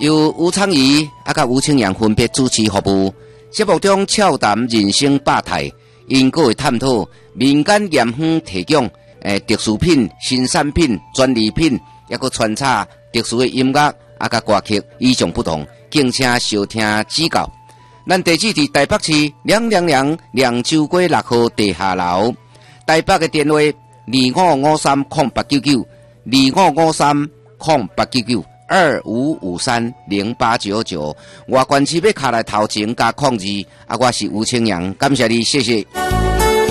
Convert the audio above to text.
由吴昌仪甲吴清阳分别主持服务。节目中俏谈人生百态，因个会探讨民间盐坊提供特殊品、新产品、专利品，也个穿插特殊的音乐甲歌曲，与众不同，敬请收听指教。咱地址伫台北市亮州街6号地下楼，台北的电话2553089925530899，外县市要卡来头前加控制，我是吴清阳，感谢你，谢谢。